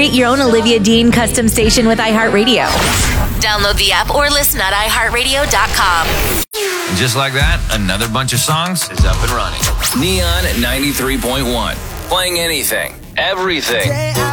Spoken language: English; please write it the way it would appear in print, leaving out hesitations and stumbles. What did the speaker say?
Create your own Olivia Dean custom station with iHeartRadio. Download the app or listen at iHeartRadio.com. And just like that, another bunch of songs is up and running. Neon 93.1. Playing anything, everything.